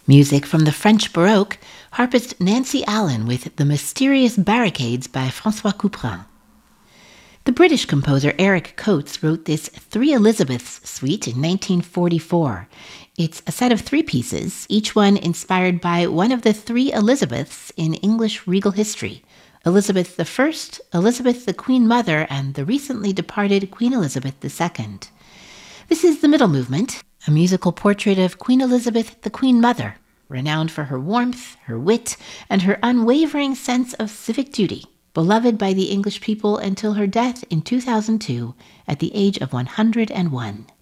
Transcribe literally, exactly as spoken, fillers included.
Music from the French Baroque, harpist Nancy Allen with The Mysterious Barricades by François Couperin. The British composer Eric Coates wrote this Three Elizabeths suite in nineteen forty-four. It's a set of three pieces, each one inspired by one of the three Elizabeths in English regal history: Elizabeth the First, Elizabeth the Queen Mother, and the recently departed Queen Elizabeth the Second. This is the middle movement, a musical portrait of Queen Elizabeth the Queen Mother, renowned for her warmth, her wit, and her unwavering sense of civic duty, beloved by the English people until her death in two thousand two at the age of one hundred and one.